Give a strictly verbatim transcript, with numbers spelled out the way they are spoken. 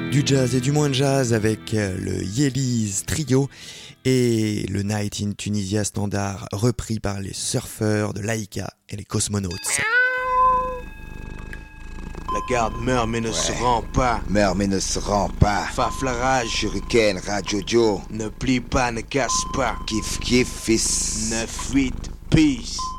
Du jazz et du moins de jazz avec le Yeliz Trio et le Night in Tunisia standard repris par les surfeurs de Laïka et les cosmonautes. La garde meurt mais ne ouais. se rend pas. Meurt mais ne se rend pas. Faf la rage. Shuriken, Rajojo. Ne plie pas, ne casse pas. Kiff kiff fils. neuf huit, peace.